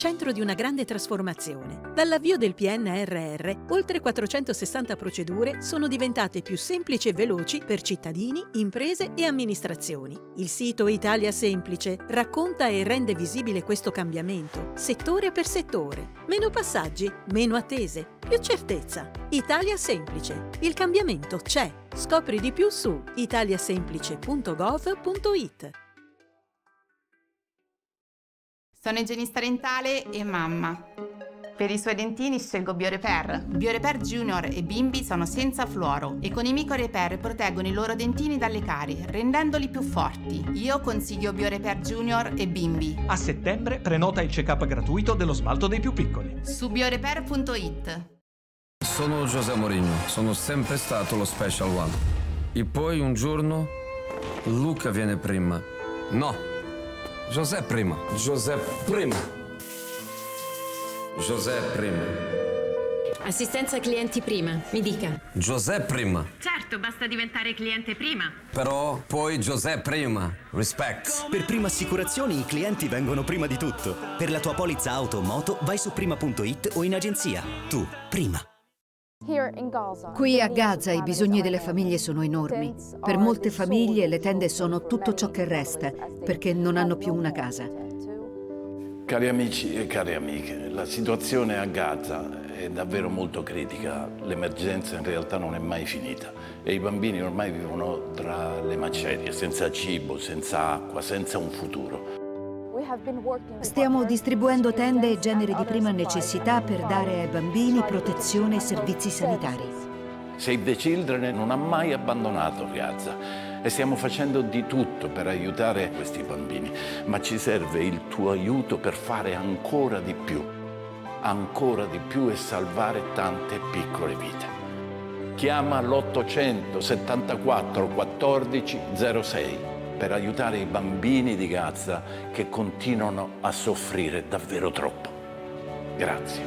Centro di una grande trasformazione. Dall'avvio del PNRR, oltre 460 procedure sono diventate più semplici e veloci per cittadini, imprese e amministrazioni. Il sito Italia Semplice racconta e rende visibile questo cambiamento, settore per settore. Meno passaggi, meno attese, più certezza. Italia Semplice. Il cambiamento c'è. Scopri di più su italiasemplice.gov.it. Sono igienista dentale e mamma. Per i suoi dentini scelgo BioRepair. BioRepair Junior e Bimbi sono senza fluoro e con i MicoRepair proteggono i loro dentini dalle carie, rendendoli più forti. Io consiglio BioRepair Junior e Bimbi. A settembre prenota il check-up gratuito dello smalto dei più piccoli. Su biorepair.it. Sono José Mourinho, sono sempre stato lo special one. E poi un giorno Luca viene prima. No, José prima. José prima. José prima. Assistenza clienti prima, mi dica. José prima. Certo, basta diventare cliente prima. Però poi José prima. Respect. Per Prima Assicurazioni i clienti vengono prima di tutto. Per la tua polizza auto o moto vai su prima.it o in agenzia. Tu, prima. Qui a Gaza i bisogni delle famiglie sono enormi. Per molte famiglie le tende sono tutto ciò che resta, perché non hanno più una casa. Cari amici e cari amiche, la situazione a Gaza è davvero molto critica. L'emergenza in realtà non è mai finita e i bambini ormai vivono tra le macerie, senza cibo, senza acqua, senza un futuro. Stiamo distribuendo tende e generi di prima necessità per dare ai bambini protezione e servizi sanitari. Save the Children non ha mai abbandonato Gaza e stiamo facendo di tutto per aiutare questi bambini, ma ci serve il tuo aiuto per fare ancora di più e salvare tante piccole vite. Chiama l'800 74 14 06 per aiutare i bambini di Gaza che continuano a soffrire davvero troppo. Grazie.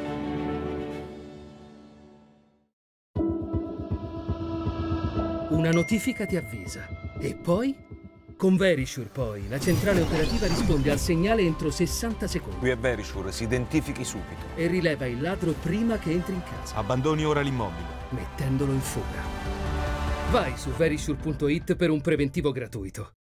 Una notifica ti avvisa. E poi? Con Verisure poi, la centrale operativa risponde al segnale entro 60 secondi. Qui è Verisure, si identifichi subito. E rileva il ladro prima che entri in casa. Abbandoni ora l'immobile. Mettendolo in fuga. Vai su verisure.it per un preventivo gratuito.